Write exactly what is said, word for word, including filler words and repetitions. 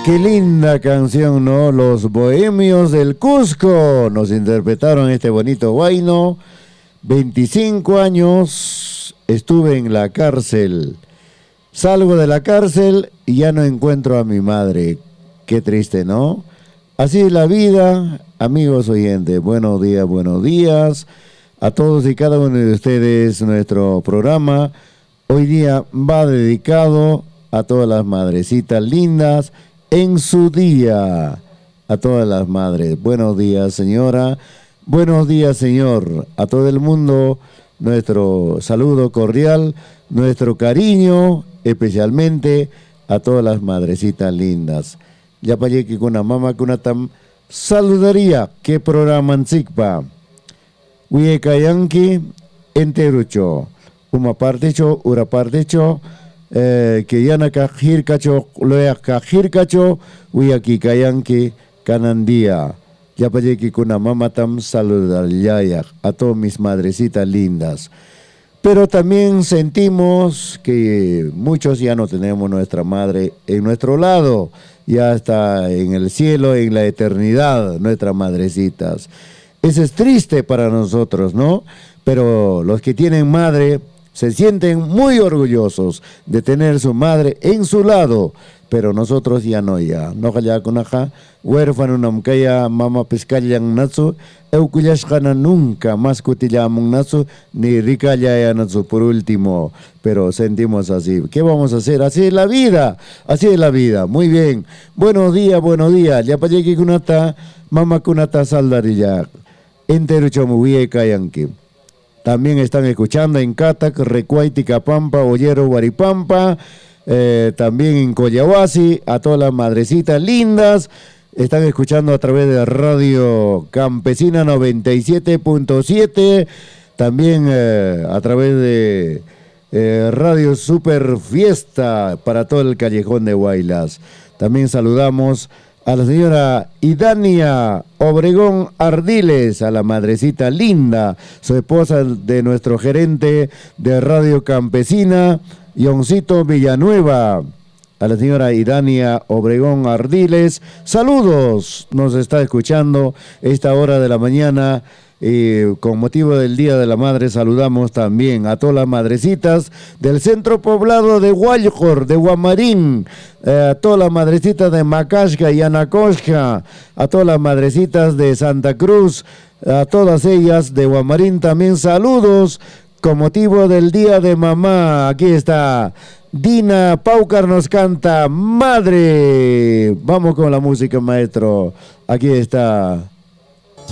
Qué linda canción, ¿no? Los Bohemios del Cusco nos interpretaron este bonito huayno. veinticinco años estuve en la cárcel. Salgo de la cárcel y ya no encuentro a mi madre. Qué triste, ¿no? Así es la vida, amigos oyentes. Buenos días, buenos días a todos y cada uno de ustedes. Nuestro programa hoy día va dedicado a todas las madrecitas lindas en su día. A todas las madres. Buenos días, señora. Buenos días, señor. A todo el mundo, nuestro saludo cordial, nuestro cariño, especialmente a todas las madrecitas lindas. Ya para que con una mamá que una tam saludaría. ¿Qué programa en Sigpa? Huyecayanqui enterucho. Uma partecho, ura partecho. Eh, que yana kajirkacho, loya kajirkacho, huyaki kayanki kanandía. Ya para que con una mamá tam saludaría a todas mis madrecitas lindas. Pero también sentimos que muchos ya no tenemos nuestra madre en nuestro lado, ya está en el cielo, en la eternidad, nuestras madrecitas. Eso es triste para nosotros, ¿no? Pero los que tienen madre se sienten muy orgullosos de tener su madre en su lado, pero nosotros ya no, ya. No haya kunaja, huérfano namkaya, mama pescayan natsu, eukuyashkana nunca más kutillamun natsu, ni ricaya natsu por último, pero sentimos así. ¿Qué vamos a hacer? Así es la vida, así es la vida. Muy bien. Buenos días, buenos días. Ya para que kunata, mama kunata saldarilla. Enterucho muy kayanki. También están escuchando en Catac, Recuayti, Capampa, Ollero, Guaripampa, eh, también en Coyahuasi, a todas las madrecitas lindas. Están escuchando a través de Radio Campesina noventa y siete punto siete, también eh, a través de eh, Radio Super Fiesta para todo el callejón de Huaylas. También saludamos a la señora Idania Obregón Ardiles, a la madrecita linda, su esposa de nuestro gerente de Radio Campesina, Yoncito Villanueva. A la señora Idania Obregón Ardiles, saludos, nos está escuchando esta hora de la mañana. Y con motivo del Día de la Madre saludamos también a todas las madrecitas del centro poblado de Huaycor, de Guamarín, eh, a todas las madrecitas de Macashka y Anacoshka, a todas las madrecitas de Santa Cruz, a todas ellas de Guamarín también saludos con motivo del Día de Mamá. Aquí está Dina Paucar, nos canta Madre. Vamos con la música, maestro. Aquí está